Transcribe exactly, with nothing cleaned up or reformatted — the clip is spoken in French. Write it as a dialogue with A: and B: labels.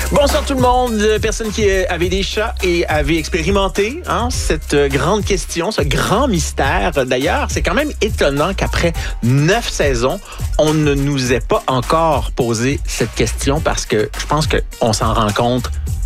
A: Bonsoir tout le monde. Personne qui avait des chats et avait expérimenté hein, cette grande question, ce grand mystère. D'ailleurs, c'est quand même étonnant qu'après neuf saisons, on ne nous ait pas encore posé cette question parce que je pense qu'on s'en rend compte